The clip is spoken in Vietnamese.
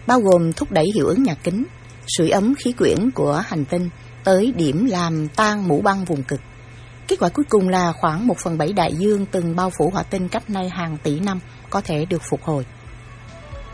bao gồm thúc đẩy hiệu ứng nhà kính, sưởi ấm khí quyển của hành tinh tới điểm làm tan mũ băng vùng cực. Kết quả cuối cùng là khoảng 1/7 đại dương từng bao phủ hỏa tinh cách nay hàng tỷ năm có thể được phục hồi.